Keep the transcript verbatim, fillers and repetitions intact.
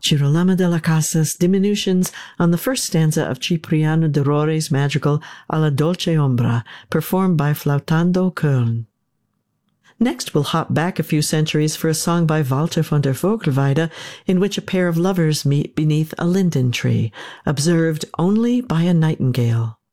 Girolamo della Casa's diminutions on the first stanza of Cipriano de Rore's magical Alla dolce ombra, performed by Flautando Köln. Next, we'll hop back a few centuries for a song by Walter von der Vogelweide, in which a pair of lovers meet beneath a linden tree, observed only by a nightingale.